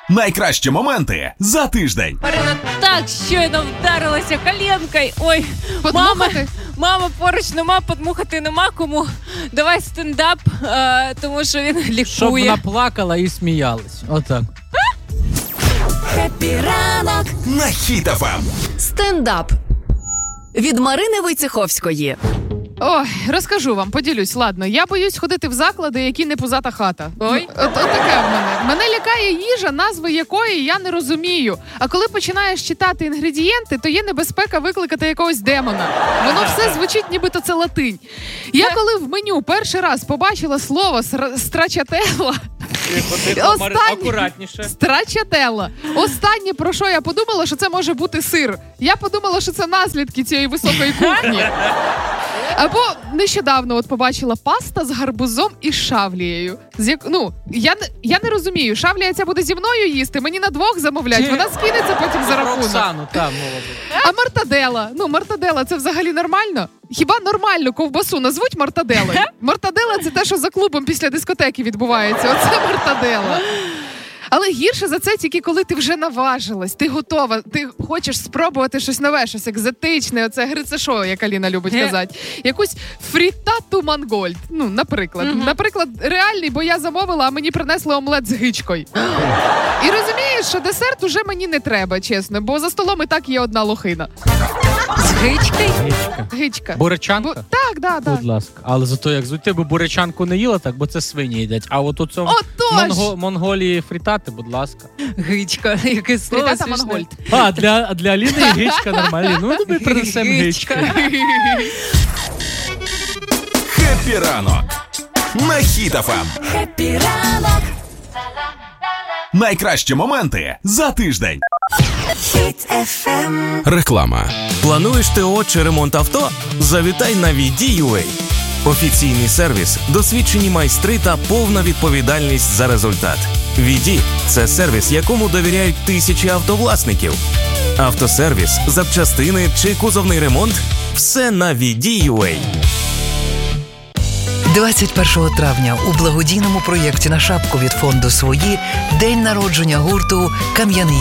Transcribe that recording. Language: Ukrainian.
Найкращі моменти за тиждень. Марина так щойно вдарилася коленкою. Ой, мама поруч нема, подмухати нема кому. Давай стендап, тому що він лікує. Щоб вона плакала і сміялась. Отак. Хеппі ранок На Хіт FM. Стендап від Марини Войцеховської. Ой, розкажу вам, поділюсь. Ладно, я боюсь ходити в заклади, які не позата хата. Ой. От таке в мене. Мене лякає їжа, назви якої я не розумію. А коли починаєш читати інгредієнти, то є небезпека викликати якогось демона. Воно все звучить, нібито це латинь. Я коли в меню перший раз побачила слово «страчателла», Акуратніше. Страчателла. Останнє, про що я подумала, що це може бути сир. Я подумала, що це наслідки цієї високої кухні. Або нещодавно от побачила паста з гарбузом і шавлією. Я не розумію, шавлія ця буде зі мною їсти, мені на двох замовлять, вона скинеться потім за рахунок. Оксану, там мова. А мартадела? Мартадела це взагалі нормально? Хіба нормальну ковбасу назвуть мартаделою? Мартадела це те, що за клубом після дискотеки відбувається. Оце мартадела. Але гірше за це тільки коли ти вже наважилась, ти готова, ти хочеш спробувати щось нове, щось екзотичне, оце грицешо, як Аліна любить казати. Якусь фрітату мангольд, наприклад. Наприклад, реальний, бо я замовила, а мені принесли омлет з гичкою. І розумієш, що десерт уже мені не треба, чесно, бо за столом і так є одна лохина. З гичкою? Гичка. Бурячанка? Так. Будь ласка. Але зато як ти б бурячанку не їла, так, бо це свині їдять. А от у цьому Монголії фрітати, будь ласка. Гичка, яке слово Фрітата смішне. мангольд. А, для Аліни гичка нормально. Ну, ми принесемо гичку. Хеппі ранок на Хіт FM. Хеппі ранок Найкращі моменти за тиждень. Хіт FM. Реклама. Плануєш ТО чи ремонт авто? Завітай на VD.UA. Офіційний сервіс, досвідчені майстри та повна відповідальність за результат. VD – це сервіс, якому довіряють тисячі автовласників. Автосервіс, запчастини чи кузовний ремонт – все на VD.UA. 21 травня у благодійному проєкті на шапку від фонду «Свої» день народження гурту «Кам'яний